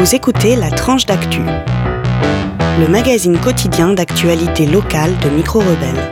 Vous écoutez La Tranche d'Actu, le magazine quotidien d'actualité locale de Micro Rebelle.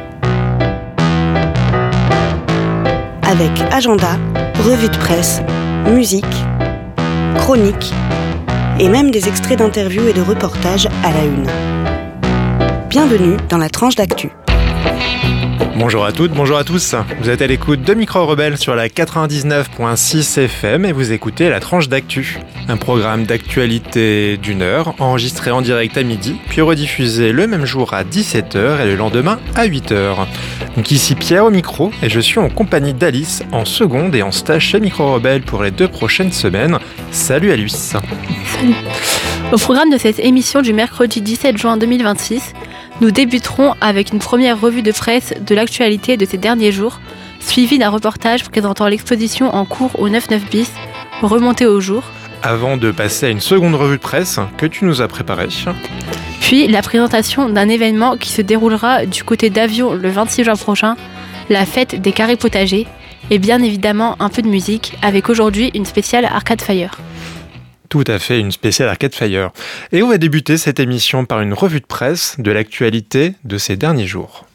Avec agenda, revue de presse, musique, chroniques et même des extraits d'interviews et de reportages à la une. Bienvenue dans La Tranche d'Actu. Bonjour à toutes, bonjour à tous. Vous êtes à l'écoute de Micro Rebelle sur la 99.6 FM et vous écoutez La Tranche d'Actu, un programme d'actualité d'une heure, enregistré en direct à midi, puis rediffusé le même jour à 17h et le lendemain à 8h. Donc ici Pierre au micro et je suis en compagnie d'Alice en seconde et en stage chez Micro Rebelle pour les 2 prochaines semaines. Salut Alice. Salut. Au programme de cette émission du mercredi 17 juin 2026, nous débuterons avec une première revue de presse de l'actualité de ces derniers jours, suivie d'un reportage présentant l'exposition en cours au 99 bis, Remontée au jour. Avant de passer à une seconde revue de presse que tu nous as préparée. Puis la présentation d'un événement qui se déroulera du côté d'Avion le 26 juin prochain, la fête des carrés potagers, et bien évidemment un peu de musique, avec aujourd'hui une spéciale Arcade Fire. Tout à fait, une spéciale Arcade Fire. Et on va débuter cette émission par une revue de presse de l'actualité de ces derniers jours.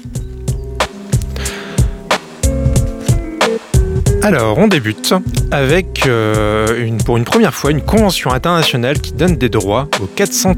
Alors, on débute avec, pour une première fois, une convention internationale qui donne des droits aux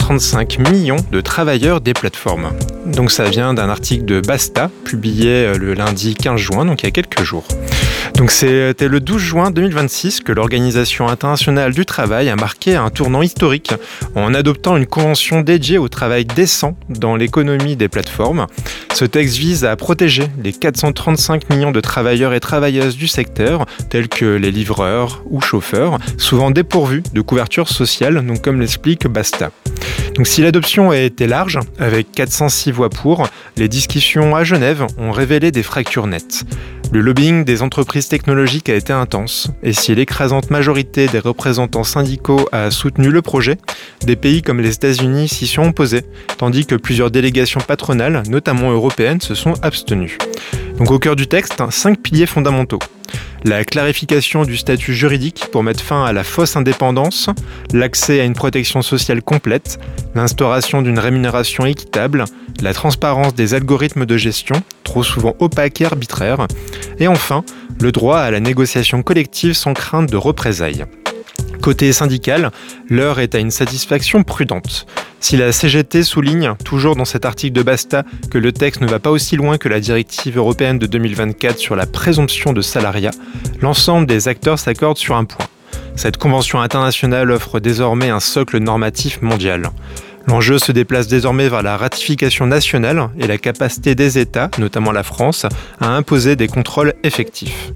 435 millions de travailleurs des plateformes. Donc ça vient d'un article de Basta, publié le lundi 15 juin, donc il y a quelques jours. Donc c'était le 12 juin 2026 que l'Organisation internationale du travail a marqué un tournant historique en adoptant une convention dédiée au travail décent dans l'économie des plateformes. Ce texte vise à protéger les 435 millions de travailleurs et travailleuses du secteur, tels que les livreurs ou chauffeurs, souvent dépourvus de couverture sociale, donc comme l'explique Basta. Donc si l'adoption a été large, avec 406 voix pour, les discussions à Genève ont révélé des fractures nettes. Le lobbying des entreprises technologiques a été intense, et si l'écrasante majorité des représentants syndicaux a soutenu le projet, des pays comme les États-Unis s'y sont opposés, tandis que plusieurs délégations patronales, notamment européennes, se sont abstenues. Donc au cœur du texte, 5 piliers fondamentaux. La clarification du statut juridique pour mettre fin à la fausse indépendance, l'accès à une protection sociale complète, l'instauration d'une rémunération équitable, la transparence des algorithmes de gestion, trop souvent opaques et arbitraires, et enfin, le droit à la négociation collective sans crainte de représailles. Côté syndical, l'heure est à une satisfaction prudente. Si la CGT souligne, toujours dans cet article de Basta, que le texte ne va pas aussi loin que la directive européenne de 2024 sur la présomption de salariat, l'ensemble des acteurs s'accordent sur un point. Cette convention internationale offre désormais un socle normatif mondial. L'enjeu se déplace désormais vers la ratification nationale et la capacité des États, notamment la France, à imposer des contrôles effectifs.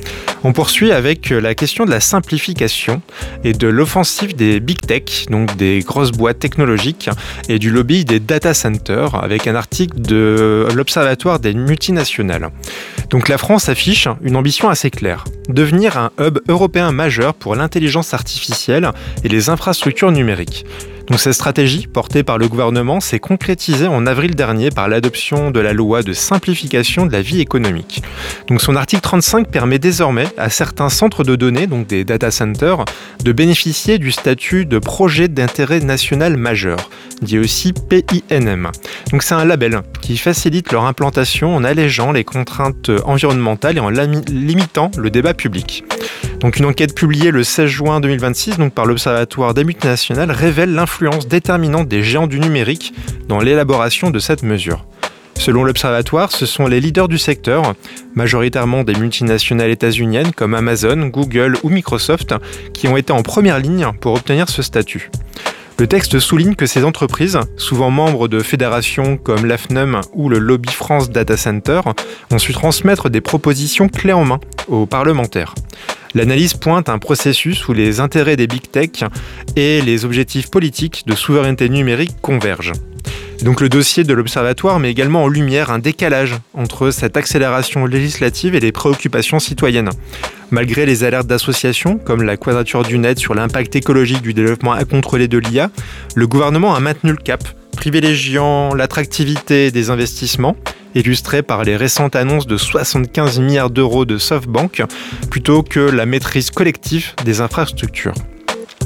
On poursuit avec la question de la simplification et de l'offensive des big tech, donc des grosses boîtes technologiques, et du lobby des data centers, avec un article de l'Observatoire des multinationales. Donc la France affiche une ambition assez claire, devenir un hub européen majeur pour l'intelligence artificielle et les infrastructures numériques. Donc cette stratégie, portée par le gouvernement, s'est concrétisée en avril dernier par l'adoption de la loi de simplification de la vie économique. Donc son article 35 permet désormais à certains centres de données, donc des data centers, de bénéficier du statut de projet d'intérêt national majeur, dit aussi PINM. Donc c'est un label qui facilite leur implantation en allégeant les contraintes environnementales et en limitant le débat public. Donc une enquête publiée le 16 juin 2026 donc par l'Observatoire des multinationales révèle l'influence déterminante des géants du numérique dans l'élaboration de cette mesure. Selon l'Observatoire, ce sont les leaders du secteur, majoritairement des multinationales états-uniennes comme Amazon, Google ou Microsoft, qui ont été en première ligne pour obtenir ce statut. Le texte souligne que ces entreprises, souvent membres de fédérations comme l'AFNUM ou le Lobby France Data Center, ont su transmettre des propositions clés en main aux parlementaires. L'analyse pointe un processus où les intérêts des big tech et les objectifs politiques de souveraineté numérique convergent. Donc le dossier de l'Observatoire met également en lumière un décalage entre cette accélération législative et les préoccupations citoyennes. Malgré les alertes d'associations, comme la Quadrature du Net sur l'impact écologique du développement incontrôlé de l'IA, le gouvernement a maintenu le cap, privilégiant l'attractivité des investissements, illustrée par les récentes annonces de 75 milliards d'euros de SoftBank, plutôt que la maîtrise collective des infrastructures.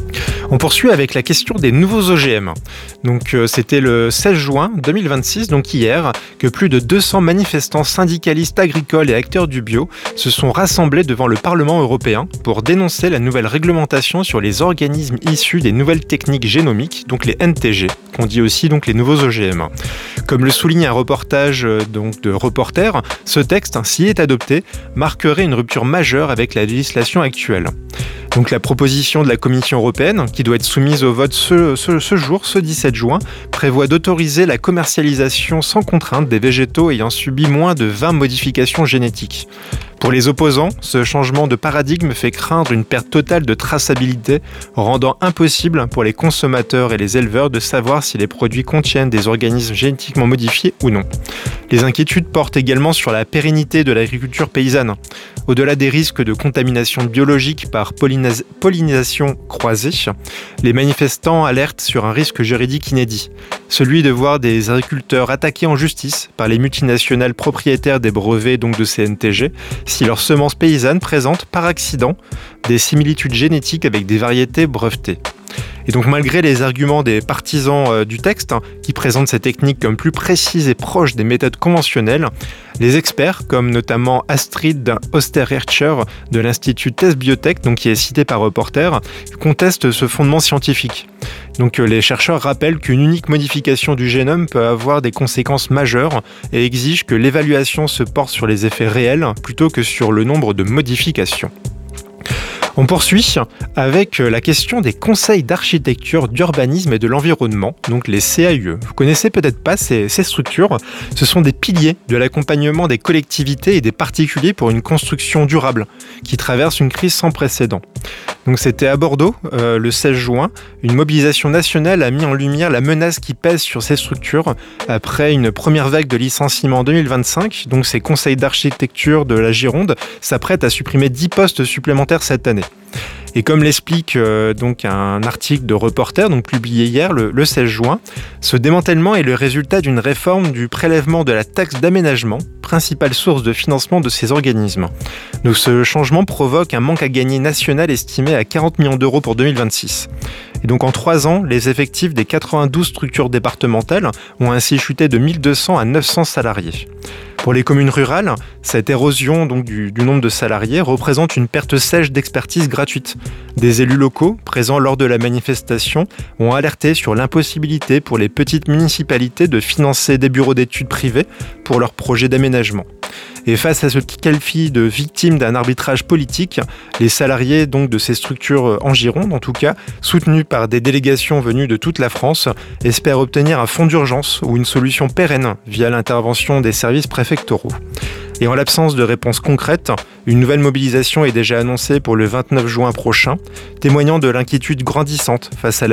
On poursuit avec la question des nouveaux OGM. Donc c'était le 16 juin 2026, donc hier, que plus de 200 manifestants syndicalistes agricoles et acteurs du bio se sont rassemblés devant le Parlement européen pour dénoncer la nouvelle réglementation sur les organismes issus des nouvelles techniques génomiques, donc les NTG, qu'on dit aussi donc les nouveaux OGM. Comme le souligne un reportage donc de Reporter, ce texte, s'il est adopté, marquerait une rupture majeure avec la législation actuelle. Donc la proposition de la Commission européenne, qui doit être soumise au vote ce jour, ce 17 juin, prévoit d'autoriser la commercialisation sans contrainte des végétaux ayant subi moins de 20 modifications génétiques. Pour les opposants, ce changement de paradigme fait craindre une perte totale de traçabilité, rendant impossible pour les consommateurs et les éleveurs de savoir si les produits contiennent des organismes génétiquement modifiés ou non. Les inquiétudes portent également sur la pérennité de l'agriculture paysanne. Au-delà des risques de contamination biologique par pollinisation croisée, les manifestants alertent sur un risque juridique inédit, celui de voir des agriculteurs attaqués en justice par les multinationales propriétaires des brevets donc de ces NTG si leurs semences paysannes présentent par accident des similitudes génétiques avec des variétés brevetées. Et donc malgré les arguments des partisans du texte, qui présentent ces techniques comme plus précises et proches des méthodes conventionnelles, les experts, comme notamment Astrid Osterhercher de l'Institut Test Biotech, donc qui est cité par Reporter, contestent ce fondement scientifique. Donc les chercheurs rappellent qu'une unique modification du génome peut avoir des conséquences majeures et exigent que l'évaluation se porte sur les effets réels plutôt que sur le nombre de modifications. On poursuit avec la question des conseils d'architecture, d'urbanisme et de l'environnement, donc les CAUE. Vous connaissez peut-être pas ces structures. Ce sont des piliers de l'accompagnement des collectivités et des particuliers pour une construction durable qui traverse une crise sans précédent. Donc c'était à Bordeaux, le 16 juin. Une mobilisation nationale a mis en lumière la menace qui pèse sur ces structures après une première vague de licenciements en 2025. Donc ces conseils d'architecture de la Gironde s'apprêtent à supprimer 10 postes supplémentaires cette année. Et comme l'explique donc un article de Reporter, donc publié hier, le 16 juin, ce démantèlement est le résultat d'une réforme du prélèvement de la taxe d'aménagement, principale source de financement de ces organismes. Donc ce changement provoque un manque à gagner national estimé à 40 millions d'euros pour 2026. Et donc en 3 ans, les effectifs des 92 structures départementales ont ainsi chuté de 1200 à 900 salariés. Pour les communes rurales, cette érosion donc, du nombre de salariés représente une perte sèche d'expertise gratuite. Des élus locaux, présents lors de la manifestation, ont alerté sur l'impossibilité pour les petites municipalités de financer des bureaux d'études privés pour leurs projets d'aménagement. Et face à ce qu'ils qualifient de victimes d'un arbitrage politique, les salariés donc de ces structures en Gironde, en tout cas, soutenus par des délégations venues de toute la France, espèrent obtenir un fonds d'urgence ou une solution pérenne via l'intervention des services préfectoraux. Et en l'absence de réponse concrète, une nouvelle mobilisation est déjà annoncée pour le 29 juin prochain, témoignant de l'inquiétude grandissante face à la